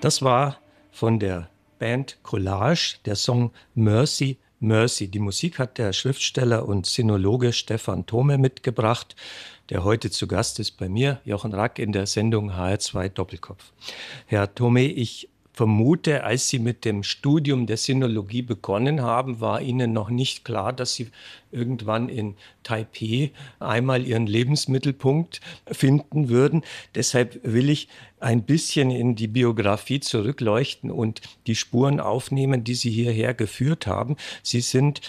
Das war von der Band Collage der Song Mercy, Mercy. Die Musik hat der Schriftsteller und Sinologe Stefan Thome mitgebracht, der heute zu Gast ist bei mir, Jochen Rack, in der Sendung HR2 Doppelkopf. Herr Thome, ich vermute, als Sie mit dem Studium der Sinologie begonnen haben, war Ihnen noch nicht klar, dass Sie irgendwann in Taipeh einmal Ihren Lebensmittelpunkt finden würden. Deshalb will ich ein bisschen in die Biografie zurückleuchten und die Spuren aufnehmen, die Sie hierher geführt haben. Sie sind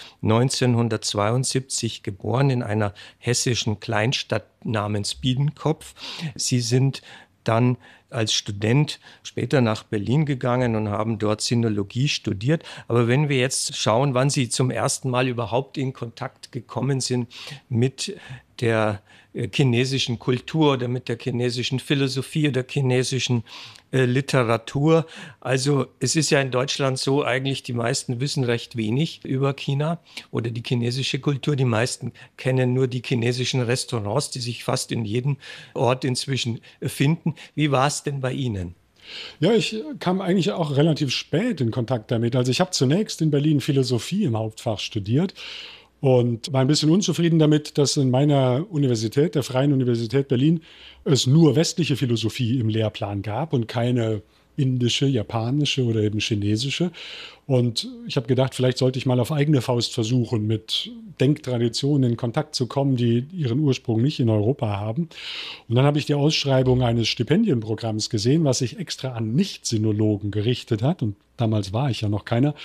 1972 geboren in einer hessischen Kleinstadt namens Biedenkopf. Sie sind dann als Student später nach Berlin gegangen und haben dort Sinologie studiert. Aber wenn wir jetzt schauen, wann Sie zum ersten Mal überhaupt in Kontakt gekommen sind mit der chinesischen Kultur oder mit der chinesischen Philosophie oder chinesischen Literatur. Also es ist ja in Deutschland so, eigentlich die meisten wissen recht wenig über China oder die chinesische Kultur. Die meisten kennen nur die chinesischen Restaurants, die sich fast in jedem Ort inzwischen finden. Wie war es denn bei Ihnen? Ja, ich kam eigentlich auch relativ spät in Kontakt damit. Also ich habe zunächst in Berlin Philosophie im Hauptfach studiert und war ein bisschen unzufrieden damit, dass in meiner Universität, der Freien Universität Berlin, es nur westliche Philosophie im Lehrplan gab und keine indische, japanische oder eben chinesische. Und ich habe gedacht, vielleicht sollte ich mal auf eigene Faust versuchen, mit Denktraditionen in Kontakt zu kommen, die ihren Ursprung nicht in Europa haben. Und dann habe ich die Ausschreibung eines Stipendienprogramms gesehen, was sich extra an Nicht-Sinologen gerichtet hat. Und damals war ich ja noch keiner.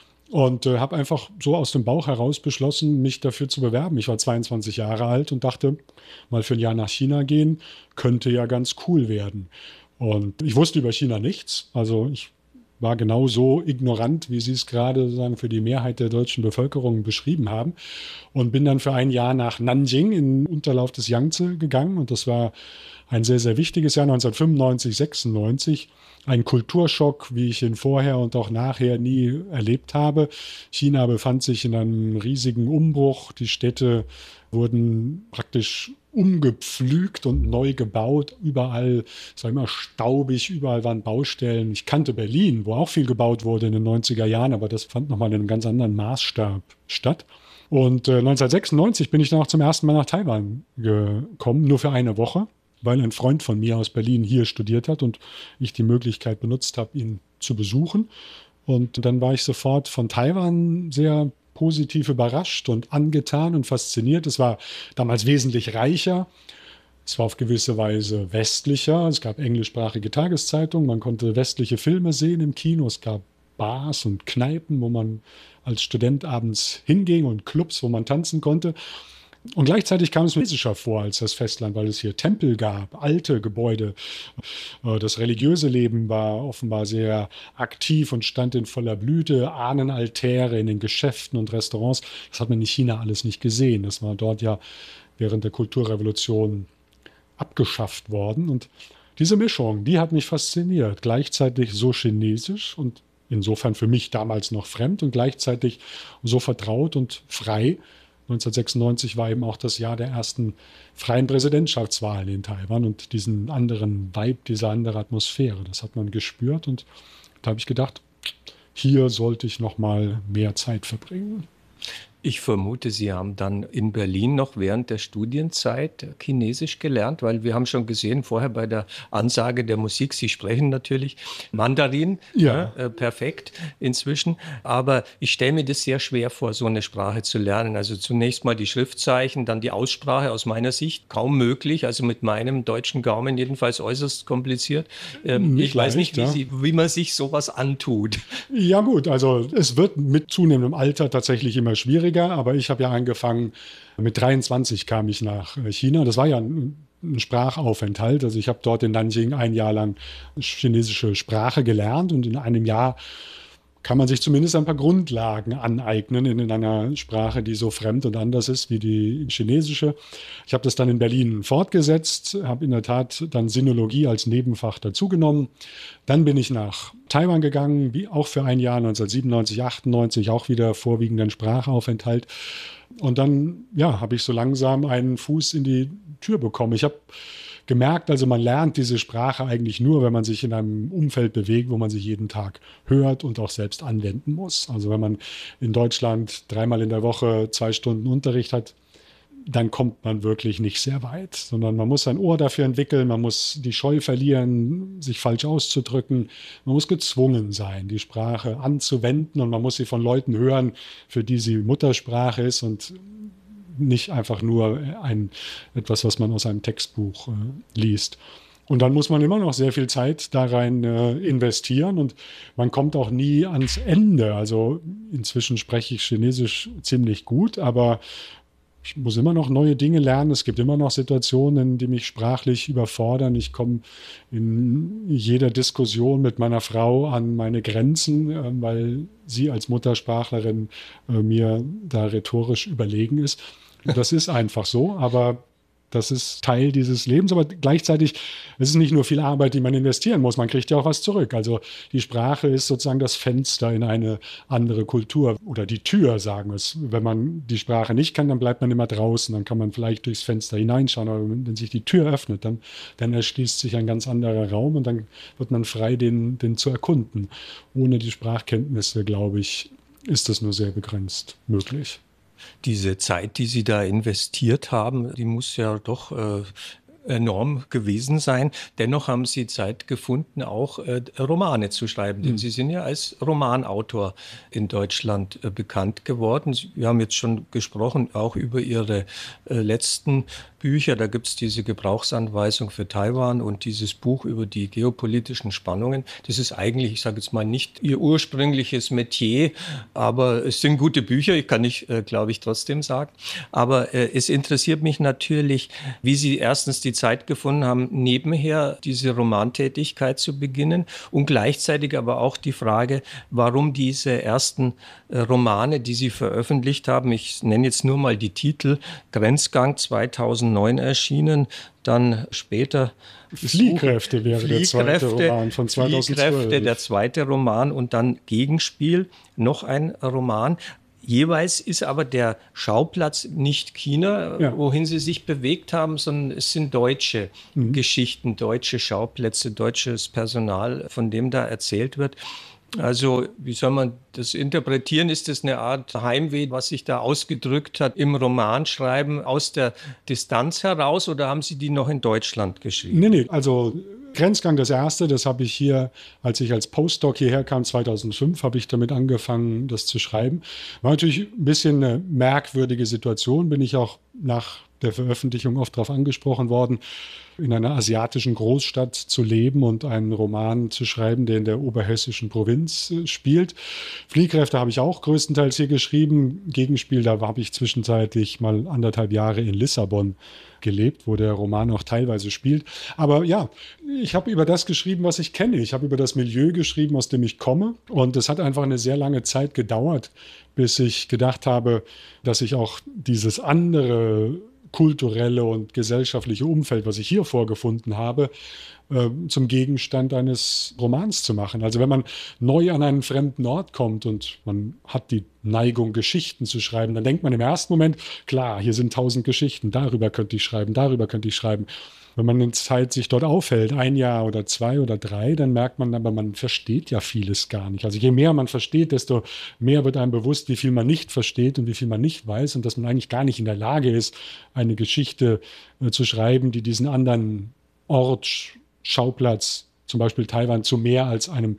Und habe einfach so aus dem Bauch heraus beschlossen, mich dafür zu bewerben. Ich war 22 Jahre alt und dachte, mal für ein Jahr nach China gehen, könnte ja ganz cool werden. Und ich wusste über China nichts. Also ich war genauso ignorant, wie Sie es gerade sagen, für die Mehrheit der deutschen Bevölkerung beschrieben haben. Und bin dann für ein Jahr nach Nanjing in den Unterlauf des Yangtze gegangen. Und das war ein sehr, sehr wichtiges Jahr, 1995, 96. Ein Kulturschock, wie ich ihn vorher und auch nachher nie erlebt habe. China befand sich in einem riesigen Umbruch. Die Städte wurden praktisch umgepflügt und neu gebaut. Überall, es war immer staubig, überall waren Baustellen. Ich kannte Berlin, wo auch viel gebaut wurde in den 90er Jahren, aber das fand nochmal in einem ganz anderen Maßstab statt. Und 1996 bin ich dann auch zum ersten Mal nach Taiwan gekommen, nur für eine Woche, weil ein Freund von mir aus Berlin hier studiert hat und ich die Möglichkeit benutzt habe, ihn zu besuchen. Und dann war ich sofort von Taiwan sehr positiv überrascht und angetan und fasziniert. Es war damals wesentlich reicher. Es war auf gewisse Weise westlicher. Es gab englischsprachige Tageszeitungen. Man konnte westliche Filme sehen im Kino. Es gab Bars und Kneipen, wo man als Student abends hinging und Clubs, wo man tanzen konnte. Und gleichzeitig kam es mir chinesischer vor als das Festland, weil es hier Tempel gab, alte Gebäude. Das religiöse Leben war offenbar sehr aktiv und stand in voller Blüte. Ahnenaltäre in den Geschäften und Restaurants. Das hat man in China alles nicht gesehen. Das war dort ja während der Kulturrevolution abgeschafft worden. Und diese Mischung, die hat mich fasziniert. Gleichzeitig so chinesisch und insofern für mich damals noch fremd und gleichzeitig so vertraut und frei. 1996 war eben auch das Jahr der ersten freien Präsidentschaftswahlen in Taiwan und diesen anderen Vibe, diese andere Atmosphäre, das hat man gespürt und da habe ich gedacht, hier sollte ich noch mal mehr Zeit verbringen. Ich vermute, Sie haben dann in Berlin noch während der Studienzeit Chinesisch gelernt, weil wir haben schon gesehen vorher bei der Ansage der Musik, Sie sprechen natürlich Mandarin, Ja. perfekt inzwischen. Aber ich stelle mir das sehr schwer vor, so eine Sprache zu lernen. Also zunächst mal die Schriftzeichen, dann die Aussprache aus meiner Sicht kaum möglich. Also mit meinem deutschen Gaumen jedenfalls äußerst kompliziert. Ich weiß nicht, wie man sich sowas antut. Ja gut, also es wird mit zunehmendem Alter tatsächlich immer schwieriger. Aber ich habe ja angefangen, mit 23 kam ich nach China. Das war ja ein Sprachaufenthalt. Also ich habe dort in Nanjing ein Jahr lang chinesische Sprache gelernt und in einem Jahr kann man sich zumindest ein paar Grundlagen aneignen in einer Sprache, die so fremd und anders ist wie die chinesische. Ich habe das dann in Berlin fortgesetzt, habe in der Tat dann Sinologie als Nebenfach dazugenommen. Dann bin ich nach Taiwan gegangen, wie auch für ein Jahr 1997, 98, auch wieder vorwiegend ein Sprachaufenthalt. Und dann ja, habe ich so langsam einen Fuß in die Tür bekommen. Ich habe gemerkt, also man lernt diese Sprache eigentlich nur, wenn man sich in einem Umfeld bewegt, wo man sich jeden Tag hört und auch selbst anwenden muss. Also wenn man in Deutschland 3-mal in der Woche 2 Stunden Unterricht hat, dann kommt man wirklich nicht sehr weit, sondern man muss ein Ohr dafür entwickeln, man muss die Scheu verlieren, sich falsch auszudrücken, man muss gezwungen sein, die Sprache anzuwenden und man muss sie von Leuten hören, für die sie Muttersprache ist und nicht einfach nur etwas, was man aus einem Textbuch liest. Und dann muss man immer noch sehr viel Zeit da rein investieren und man kommt auch nie ans Ende. Also inzwischen spreche ich Chinesisch ziemlich gut, aber ich muss immer noch neue Dinge lernen. Es gibt immer noch Situationen, die mich sprachlich überfordern. Ich komme in jeder Diskussion mit meiner Frau an meine Grenzen, weil sie als Muttersprachlerin mir da rhetorisch überlegen ist. Das ist einfach so, aber das ist Teil dieses Lebens, aber gleichzeitig es ist nicht nur viel Arbeit, die man investieren muss, man kriegt ja auch was zurück. Also die Sprache ist sozusagen das Fenster in eine andere Kultur oder die Tür, sagen wir es. Wenn man die Sprache nicht kann, dann bleibt man immer draußen, dann kann man vielleicht durchs Fenster hineinschauen, aber wenn sich die Tür öffnet, dann erschließt sich ein ganz anderer Raum und dann wird man frei, den zu erkunden. Ohne die Sprachkenntnisse, glaube ich, ist das nur sehr begrenzt möglich. Diese Zeit, die Sie da investiert haben, die muss ja doch enorm gewesen sein. Dennoch haben Sie Zeit gefunden, auch Romane zu schreiben, denn Sie sind ja als Romanautor in Deutschland bekannt geworden. Wir haben jetzt schon gesprochen, auch über Ihre letzten Bücher. Da gibt es diese Gebrauchsanweisung für Taiwan und dieses Buch über die geopolitischen Spannungen. Das ist eigentlich, ich sage jetzt mal, nicht Ihr ursprüngliches Metier, aber es sind gute Bücher, kann ich, glaube ich, trotzdem sagen. Aber es interessiert mich natürlich, wie Sie erstens die Zeit gefunden haben, nebenher diese Romantätigkeit zu beginnen und gleichzeitig aber auch die Frage, warum diese ersten Romane, die Sie veröffentlicht haben, ich nenne jetzt nur mal die Titel, Grenzgang 2009 erschienen, dann später Fliehkräfte wäre der zweite Roman von 2012. Fliehkräfte, der zweite Roman und dann Gegenspiel, noch ein Roman. Jeweils ist aber der Schauplatz nicht China, ja, wohin Sie sich bewegt haben, sondern es sind deutsche Geschichten, deutsche Schauplätze, deutsches Personal, von dem da erzählt wird. Also, wie soll man das interpretieren? Ist das eine Art Heimweh, was sich da ausgedrückt hat im Romanschreiben aus der Distanz heraus, oder haben Sie die noch in Deutschland geschrieben? Nee, also Grenzgang, das erste, das habe ich hier, als ich als Postdoc hierher kam, 2005, habe ich damit angefangen, das zu schreiben. War natürlich ein bisschen eine merkwürdige Situation, bin ich auch nach der Veröffentlichung oft darauf angesprochen worden, in einer asiatischen Großstadt zu leben und einen Roman zu schreiben, der in der oberhessischen Provinz spielt. Fliehkräfte habe ich auch größtenteils hier geschrieben. Gegenspiel, da habe ich zwischenzeitlich mal 1,5 Jahre in Lissabon gelebt, wo der Roman auch teilweise spielt. Aber ja, ich habe über das geschrieben, was ich kenne. Ich habe über das Milieu geschrieben, aus dem ich komme. Und es hat einfach eine sehr lange Zeit gedauert, bis ich gedacht habe, dass ich auch dieses andere kulturelle und gesellschaftliche Umfeld, was ich hier vorgefunden habe, zum Gegenstand eines Romans zu machen. Also wenn man neu an einen fremden Ort kommt und man hat die Neigung, Geschichten zu schreiben, dann denkt man im ersten Moment, klar, hier sind 1000 Geschichten, darüber könnte ich schreiben, darüber könnte ich schreiben. Wenn man in Zeit sich dort aufhält, 1 Jahr oder 2 oder 3, dann merkt man aber, man versteht ja vieles gar nicht. Also je mehr man versteht, desto mehr wird einem bewusst, wie viel man nicht versteht und wie viel man nicht weiß und dass man eigentlich gar nicht in der Lage ist, eine Geschichte zu schreiben, die diesen anderen Ort, Schauplatz, zum Beispiel Taiwan, zu mehr als einer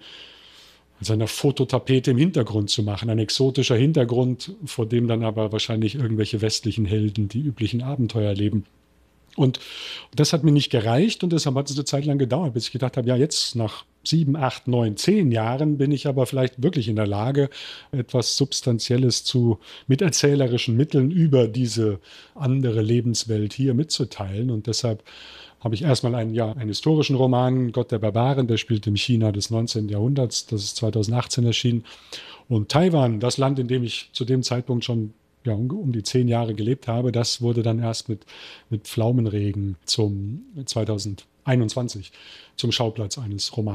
Fototapete im Hintergrund zu machen. Ein exotischer Hintergrund, vor dem dann aber wahrscheinlich irgendwelche westlichen Helden die üblichen Abenteuer leben. Und das hat mir nicht gereicht und deshalb hat es eine Zeit lang gedauert, bis ich gedacht habe, ja, jetzt nach 7, 8, 9, 10 Jahren bin ich aber vielleicht wirklich in der Lage, etwas Substanzielles mit erzählerischen Mitteln über diese andere Lebenswelt hier mitzuteilen. Und deshalb habe ich erstmal einen historischen Roman, Gott der Barbaren, der spielt im China des 19. Jahrhunderts, das ist 2018 erschienen. Und Taiwan, das Land, in dem ich zu dem Zeitpunkt schon um die 10 Jahre gelebt habe, das wurde dann erst mit Pflaumenregen 2021 zum Schauplatz eines Romans.